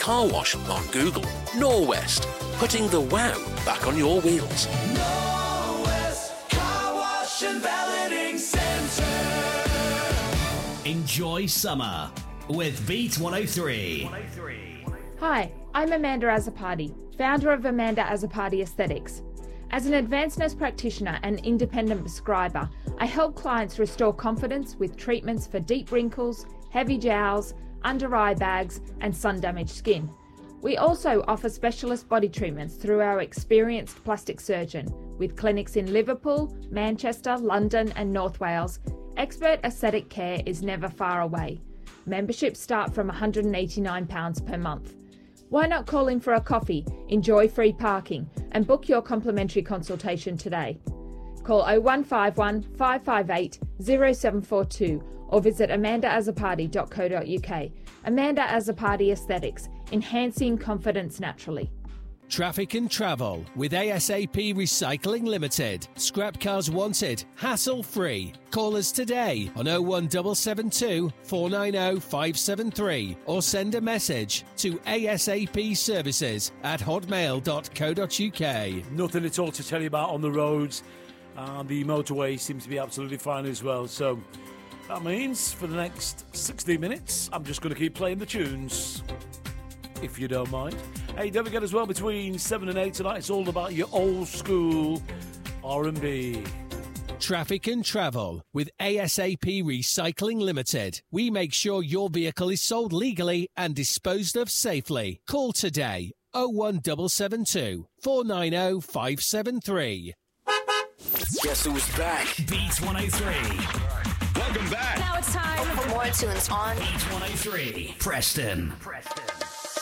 car wash on Google. Norwest, putting the wow back on your wheels. Norwest Car Wash and Valeting Centre. Enjoy summer with Beat 103. Hi, I'm Amanda Azzopardi, founder of Amanda Azzopardi Aesthetics. As an advanced nurse practitioner and independent prescriber, I help clients restore confidence with treatments for deep wrinkles, heavy jowls, under eye bags and sun-damaged skin. We also offer specialist body treatments through our experienced plastic surgeon with clinics in Liverpool, Manchester, London and North Wales. Expert aesthetic care is never far away. Memberships start from £189 per month. Why not call in for a coffee, enjoy free parking and book your complimentary consultation today? Call 0151 558 0742 or visit amandaazzopardi.co.uk. Amanda Azzopardi Aesthetics, enhancing confidence naturally. Traffic and travel with ASAP Recycling Limited. Scrap cars wanted, hassle-free. Call us today on 01772 490 573 or send a message to asapservices@hotmail.co.uk. Nothing at all to tell you about on the roads. The motorway seems to be absolutely fine as well. So that means for the next 60 minutes, I'm just going to keep playing the tunes, if you don't mind. Hey, don't forget as well, between 7 and 8 tonight, it's all about your old school R&B. Traffic and travel with ASAP Recycling Limited. We make sure your vehicle is sold legally and disposed of safely. Call today 01772 490 573. Guess who's back? Beat 103. Welcome back. Now it's time for more tunes on Beat 103. Preston.